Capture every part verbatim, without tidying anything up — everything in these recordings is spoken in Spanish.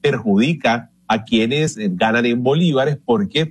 perjudica a quienes ganan en bolívares, porque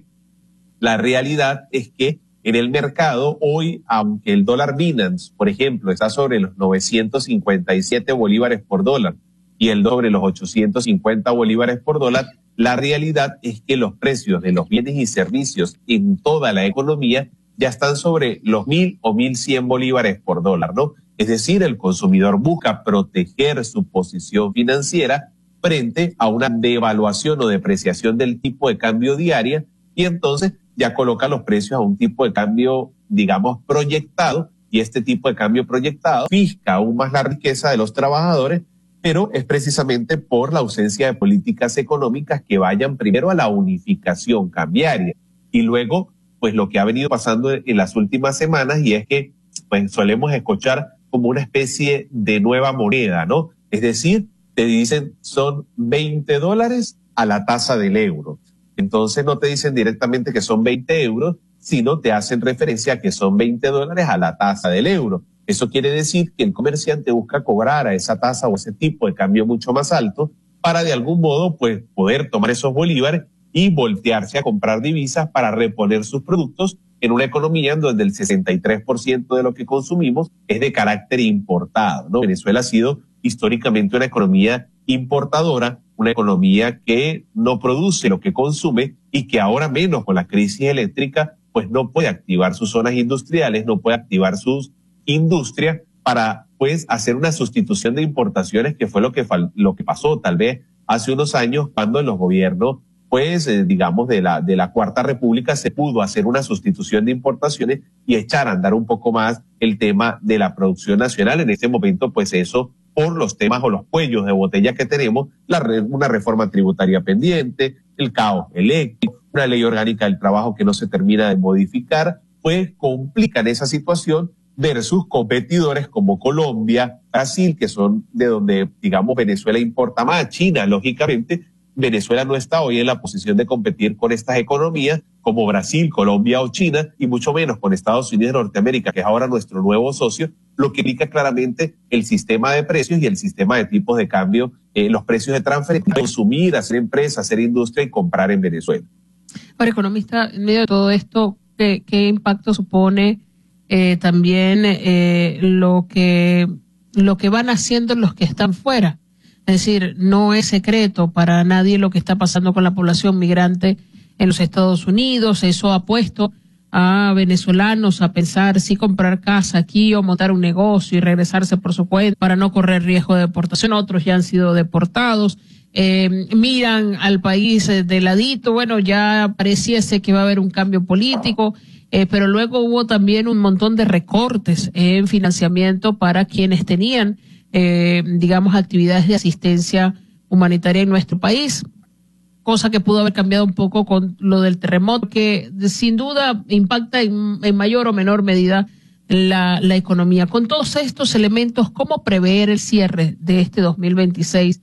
la realidad es que en el mercado hoy, aunque el dólar Binance, por ejemplo, está sobre los novecientos cincuenta y siete bolívares por dólar y el sobre los ochocientos cincuenta bolívares por dólar, la realidad es que los precios de los bienes y servicios en toda la economía ya están sobre los mil o mil cien bolívares por dólar, ¿no? Es decir, el consumidor busca proteger su posición financiera frente a una devaluación o depreciación del tipo de cambio diaria, y entonces ya coloca los precios a un tipo de cambio, digamos, proyectado, y este tipo de cambio proyectado fisca aún más la riqueza de los trabajadores, pero es precisamente por la ausencia de políticas económicas que vayan primero a la unificación cambiaria y luego, pues lo que ha venido pasando en las últimas semanas, y es que pues solemos escuchar como una especie de nueva moneda, ¿no? Es decir, te dicen son veinte dólares a la tasa del euro. Entonces no te dicen directamente que son veinte euros, sino te hacen referencia a que son veinte dólares a la tasa del euro. Eso quiere decir que el comerciante busca cobrar a esa tasa o ese tipo de cambio mucho más alto para de algún modo pues poder tomar esos bolívares y voltearse a comprar divisas para reponer sus productos en una economía en donde el sesenta y tres por ciento de lo que consumimos es de carácter importado, ¿no? Venezuela ha sido históricamente una economía importadora, una economía que no produce lo que consume y que ahora menos con la crisis eléctrica pues no puede activar sus zonas industriales, no puede activar sus industrias para pues hacer una sustitución de importaciones, que fue lo que fal- lo que pasó tal vez hace unos años cuando en los gobiernos pues eh, digamos de la de la Cuarta República se pudo hacer una sustitución de importaciones y echar a andar un poco más el tema de la producción nacional. En este momento pues eso, por los temas o los cuellos de botella que tenemos, la re, una reforma tributaria pendiente, el caos eléctrico, una ley orgánica del trabajo que no se termina de modificar, pues complican esa situación versus competidores como Colombia, Brasil, que son de donde, digamos, Venezuela importa más, China, lógicamente. Venezuela no está hoy en la posición de competir con estas economías como Brasil, Colombia o China, y mucho menos con Estados Unidos de Norteamérica, que es ahora nuestro nuevo socio, lo que indica claramente el sistema de precios y el sistema de tipos de cambio, eh, los precios de transferencia, consumir, hacer empresa, hacer industria y comprar en Venezuela. Ahora, economista, en medio de todo esto, ¿qué, qué impacto supone eh, también eh, lo que lo que van haciendo los que están fuera? Es decir, no es secreto para nadie lo que está pasando con la población migrante en los Estados Unidos. Eso ha puesto a venezolanos a pensar si comprar casa aquí o montar un negocio y regresarse por su cuenta para no correr riesgo de deportación. Otros ya han sido deportados. Eh, miran al país de ladito. Bueno, ya pareciese que va a haber un cambio político, eh, pero luego hubo también un montón de recortes en financiamiento para quienes tenían Eh, digamos, actividades de asistencia humanitaria en nuestro país, cosa que pudo haber cambiado un poco con lo del terremoto, que sin duda impacta en, en mayor o menor medida la, la economía. Con todos estos elementos, ¿cómo prever el cierre de este dos mil veintiséis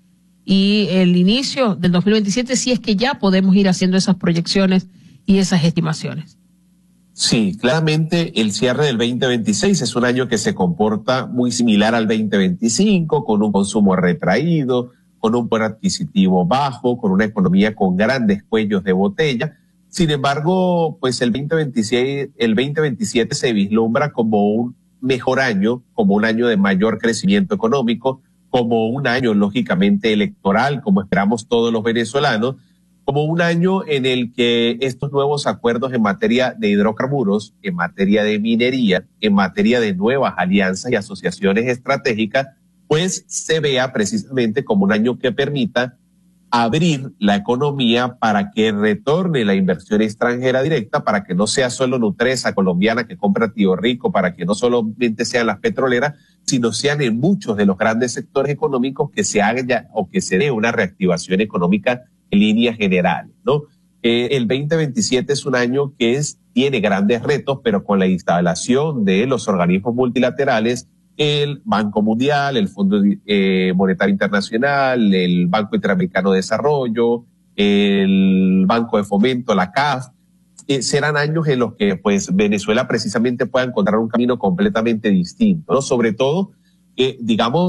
y el inicio del dos mil veintisiete, si es que ya podemos ir haciendo esas proyecciones y esas estimaciones? Sí, claramente el cierre del veinte veintiséis es un año que se comporta muy similar al veinte veinticinco, con un consumo retraído, con un poder adquisitivo bajo, con una economía con grandes cuellos de botella. Sin embargo, pues el veinte veintiséis, el veinte veintisiete se vislumbra como un mejor año, como un año de mayor crecimiento económico, como un año lógicamente electoral, como esperamos todos los venezolanos, como un año en el que estos nuevos acuerdos en materia de hidrocarburos, en materia de minería, en materia de nuevas alianzas y asociaciones estratégicas, pues se vea precisamente como un año que permita abrir la economía para que retorne la inversión extranjera directa, para que no sea solo Nutresa colombiana que compra Tío Rico, para que no solamente sean las petroleras, sino sean en muchos de los grandes sectores económicos que se haga ya, o que se dé una reactivación económica en líneas generales, ¿no? Eh, el veinte veintisiete es un año que es, tiene grandes retos, pero con la instalación de los organismos multilaterales, el Banco Mundial, el Fondo eh, Monetario Internacional, el Banco Interamericano de Desarrollo, el Banco de Fomento, la C A F, eh, serán años en los que pues Venezuela precisamente pueda encontrar un camino completamente distinto, ¿no? Sobre todo, eh, digamos,